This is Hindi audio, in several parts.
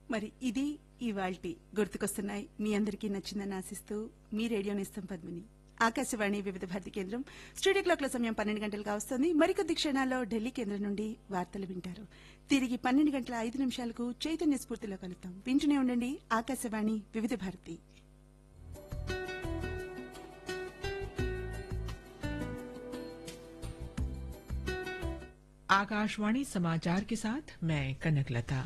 మరి ఇది ఇవాల్టి గుర్తుకొస్తున్నాయి. మీ అందరికీ నచ్చిందని ఆశిస్తూ మీ రేడియో నేస్తం పద్మిని. ఆకాశవాణి వివిధ భారతి కేంద్రం స్టూడియో క్లాక్ల సమయం 12 గంటలుగా వస్తోంది. మరికొద్ది క్షణాల్లో ఢిల్లీ కేంద్రం నుండి వార్తలు వింటారు. తిరిగి 12 గంటల 5 నిమిషాలకు చైతన్య స్ఫూర్తిలో కలుద్దాం. వింటూనే ఉండండి ఆకాశవాణి వివిధ భారతి. आकाशवाणी समाचार के साथ मैं कनकलता।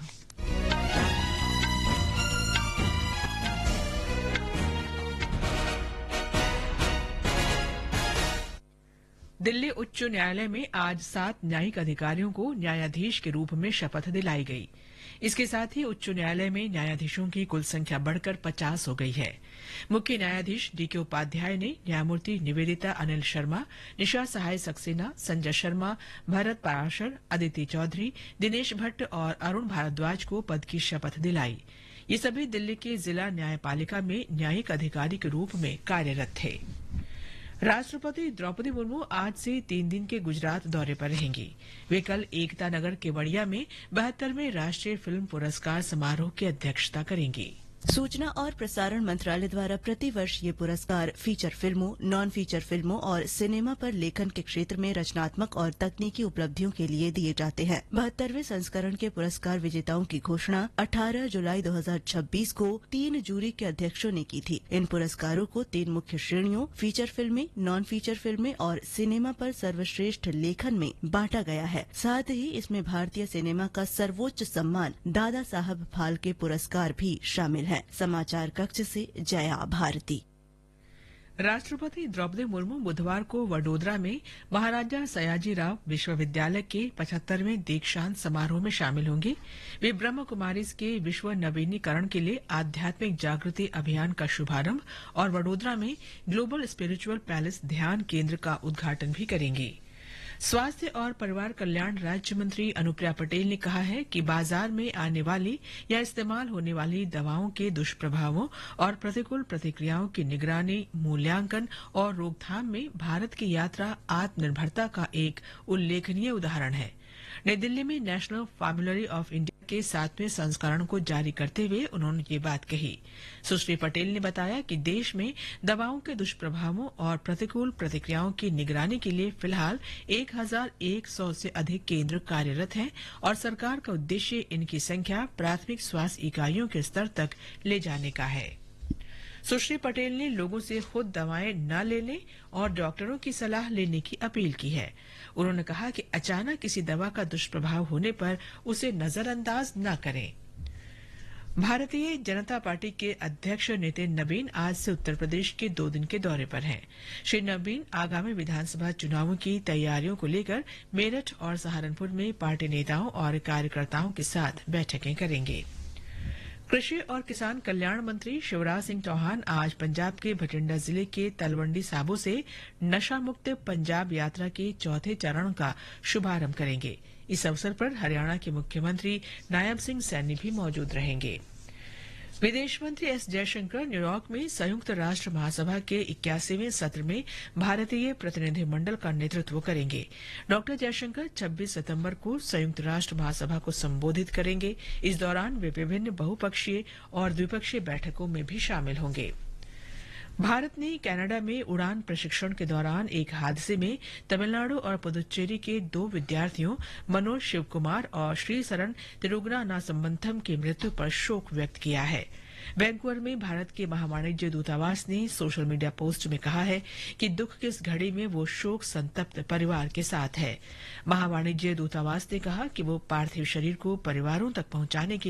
दिल्ली उच्च न्यायालय में आज 7 न्यायिक अधिकारियों को न्यायाधीश के रूप में शपथ दिलाई गई। इसके साथ ही उच्च न्यायालय में न्यायाधीशों की कुल संख्या बढ़कर 50 हो गई है। मुख्य न्यायाधीश डीके उपाध्याय ने न्यायमूर्ति निवेदिता अनिल शर्मा, निशा सहाय सक्सेना, संजय शर्मा, भरत पराशर, अदिति चौधरी, दिनेश भट्ट और अरुण भारद्वाज को पद की शपथ दिलाई। ये सभी दिल्ली के जिला न्यायपालिका में न्यायिक अधिकारी के रूप में कार्यरत थे। राष्ट्रपति द्रौपदी मुर्मू आज से 3 दिन के गुजरात दौरे पर रहेंगी। वे कल एकता नगर केवड़िया में 72वें राष्ट्रीय फिल्म पुरस्कार समारोह की अध्यक्षता करेंगी। सूचना और प्रसारण मंत्रालय द्वारा प्रतिवर्ष ये पुरस्कार फीचर फिल्मों, नॉन फीचर फिल्मों और सिनेमा पर लेखन के क्षेत्र में रचनात्मक और तकनीकी उपलब्धियों के लिए दिए जाते हैं। 72वें संस्करण के पुरस्कार विजेताओं की घोषणा 18 जुलाई 2026 को 3 जूरी के अध्यक्षों ने की थी। इन पुरस्कारों को 3 मुख्य श्रेणियों फीचर फिल्में, नॉन फीचर फिल्में और सिनेमा पर सर्वश्रेष्ठ लेखन में बांटा गया है। साथ ही इसमें भारतीय सिनेमा का सर्वोच्च सम्मान दादा साहब फाल्के पुरस्कार भी शामिल है। समाचार कक्ष से जया भारती। राष्ट्रपति द्रौपदी मुर्मू बुधवार को वडोदरा में महाराजा सयाजीराव विश्वविद्यालय के 75वें दीक्षांत समारोह में शामिल होंगे। वे ब्रह्म कुमारीज के विश्व नवीनीकरण के लिए आध्यात्मिक जागृति अभियान का शुभारंभ और वडोदरा में ग्लोबल स्पिरिचुअल पैलेस ध्यान केंद्र का उद्घाटन भी करेंगी। स्वास्थ्य और परिवार कल्याण राज्य मंत्री अनुप्रिया पटेल ने कहा है कि बाजार में आने वाली या इस्तेमाल होने वाली दवाओं के दुष्प्रभावों और प्रतिकूल प्रतिक्रियाओं की निगरानी, मूल्यांकन और रोकथाम में भारत की यात्रा आत्मनिर्भरता का एक उल्लेखनीय उदाहरण है। नई दिल्ली में नेशनल फॉर्मूलरी ऑफ इंडिया के 7वें संस्करण को जारी करते हुए उन्होंने ये बात कही। सुश्री पटेल ने बताया कि देश में दवाओं के दुष्प्रभावों और प्रतिकूल प्रतिक्रियाओं की निगरानी के लिए फिलहाल 1100 से अधिक केंद्र कार्यरत हैं और सरकार का उद्देश्य इनकी संख्या प्राथमिक स्वास्थ्य इकाइयों के स्तर तक ले जाने का है। सुश्री पटेल ने लोगों से खुद दवाएं न लेने और डॉक्टरों की सलाह लेने की अपील की है। उन्होंने कहा कि अचानक किसी दवा का दुष्प्रभाव होने पर उसे नजरअंदाज न करें। भारतीय जनता पार्टी के अध्यक्ष नितिन नवीन आज से उत्तर प्रदेश के 2 दिन के दौरे पर हैं। श्री नवीन आगामी विधानसभा चुनावों की तैयारियों को लेकर मेरठ और सहारनपुर में पार्टी नेताओं और कार्यकर्ताओं के साथ बैठकें करेंगे। कृषि और किसान कल्याण मंत्री शिवराज सिंह चौहान आज पंजाब के भटिंडा जिले के तलवंडी साबो से नशा मुक्त पंजाब यात्रा के 4थे चरण का शुभारंभ करेंगे। इस अवसर पर हरियाणा के मुख्यमंत्री नायब सिंह सैनी भी मौजूद रहेंगे। विदेश मंत्री एस जयशंकर न्यूयॉर्क में संयुक्त राष्ट्र महासभा के 81वें सत्र में भारतीय प्रतिनिधिमंडल का नेतृत्व करेंगे। डॉक्टर जयशंकर 26 सितंबर को संयुक्त राष्ट्र महासभा को संबोधित करेंगे। इस दौरान वे विभिन्न बहुपक्षीय और द्विपक्षीय बैठकों में भी शामिल होंगे। भारत ने कनाडा में उड़ान प्रशिक्षण के दौरान एक हादसे में तमिलनाडु और पुदुचेरी के 2 विद्यार्थियों मनोज शिवकुमार और श्रीशरण तिरुगनानासंबंथम की मृत्यु पर शोक व्यक्त किया है। वैंकूवर में भारत के महावाणिज्य दूतावास ने सोशल मीडिया पोस्ट में कहा है कि दुख की इस घड़ी में वो शोक संतप्त परिवार के साथ है। महावाणिज्य दूतावास ने कहा कि वो पार्थिव शरीर को परिवारों तक पहुंचाने के